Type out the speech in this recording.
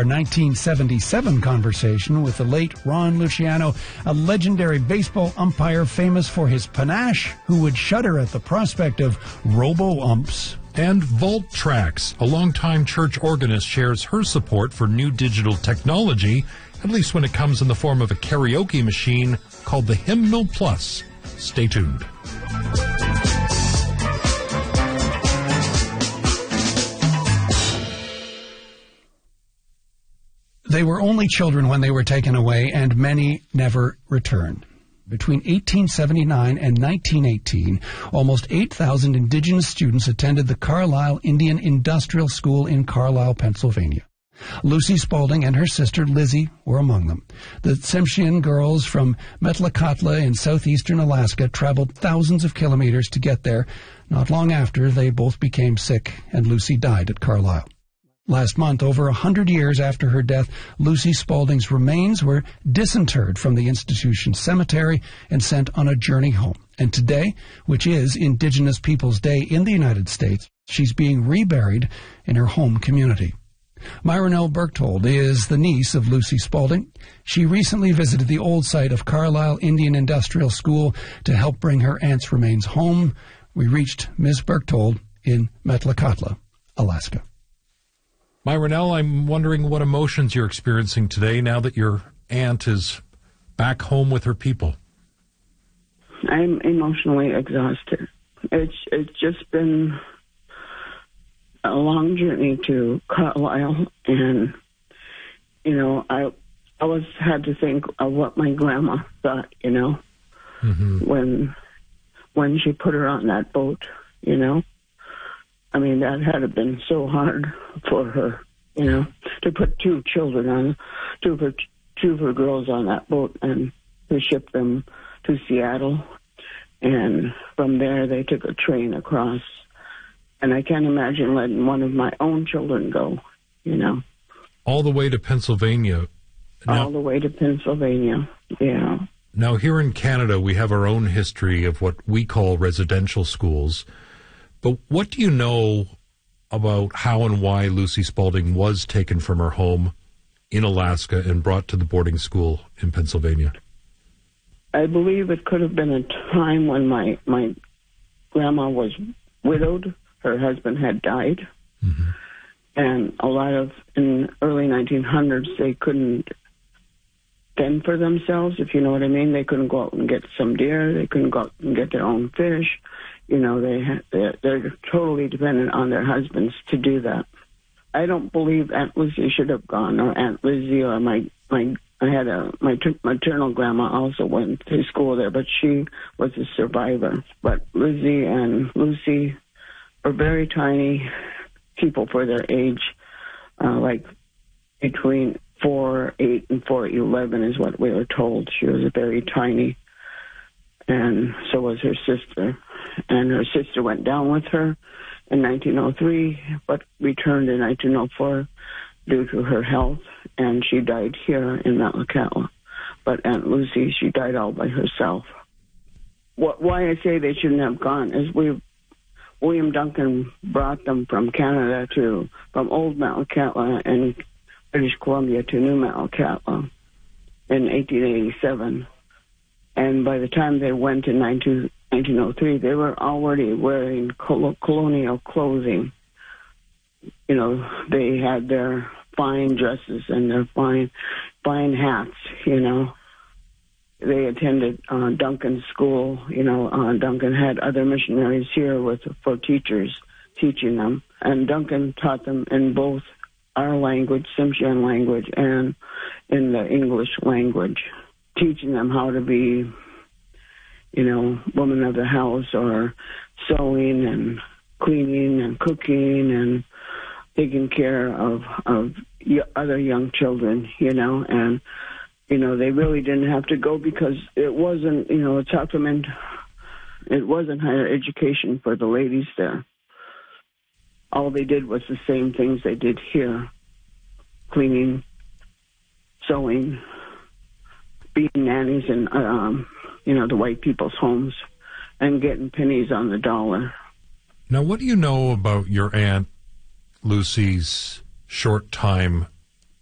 our 1977 conversation with the late Ron Luciano, a legendary baseball umpire famous for his panache, who would shudder at the prospect of robo-umps. And Vault Tracks, a longtime church organist, shares her support for new digital technology, at least when it comes in the form of a karaoke machine called the Hymnal Plus. Stay tuned. They were only children when they were taken away, and many never returned. Between 1879 and 1918, almost 8,000 Indigenous students attended the Carlisle Indian Industrial School in Carlisle, Pennsylvania. Lucy Spalding and her sister Lizzie were among them. The Tsimshian girls from Metlakatla in southeastern Alaska traveled thousands of kilometers to get there. Not long after, they both became sick, and Lucy died at Carlisle. Last month, over 100 years after her death, Lucy Spalding's remains were disinterred from the institution's cemetery and sent on a journey home. And today, which is Indigenous Peoples Day in the United States, she's being reburied in her home community. Myronell Berchtold is the niece of Lucy Spalding. She recently visited the old site of Carlisle Indian Industrial School to help bring her aunt's remains home. We reached Ms. Berchtold in Metlakatla, Alaska. Myronell, I'm wondering what emotions you're experiencing today now that your aunt is back home with her people. I'm emotionally exhausted. It's just been a long journey to Carlisle, and I had to think of what my grandma thought, when she put her on that boat, I mean, that had to been so hard for her, to put two of her girls on that boat and to ship them to Seattle. And from there, they took a train across. And I can't imagine letting one of my own children go, All the way to Pennsylvania. All the way to Pennsylvania, yeah. Now, here in Canada, we have our own history of what we call residential schools. But what do you know about how and why Lucy Spalding was taken from her home in Alaska and brought to the boarding school in Pennsylvania? I believe it could have been a time when my grandma was widowed. Her husband had died. Mm-hmm. And in early 1900s, they couldn't fend for themselves, if you know what I mean. They couldn't go out and get some deer. They couldn't go out and get their own fish. They're totally dependent on their husbands to do that. I don't believe Aunt Lucy should have gone, or Aunt Lizzie, or my maternal grandma also went to school there, but she was a survivor. But Lizzie and Lucy were very tiny people for their age, like between 4'8" and 4'11" is what we were told. She was very tiny, and so was her sister. And her sister went down with her in 1903, but returned in 1904 due to her health, and she died here in Metlakatla. But Aunt Lucy, she died all by herself. Why I say they shouldn't have gone is William Duncan brought them from Canada from Old Metlakatla and British Columbia to New Metlakatla in 1887. And by the time they went in 1903, they were already wearing colonial clothing. They had their fine dresses and their fine hats, They attended Duncan's school. Duncan had other missionaries here for teachers teaching them. And Duncan taught them in both our language, Tsimshian language, and in the English language, teaching them how to be, woman of the house, or sewing and cleaning and cooking and taking care of other young children, and, they really didn't have to go because it wasn't, it wasn't higher education for the ladies there. All they did was the same things they did here: cleaning, sewing, being nannies in, the white people's homes, and getting pennies on the dollar. Now, what do you know about your Aunt Lucy's short time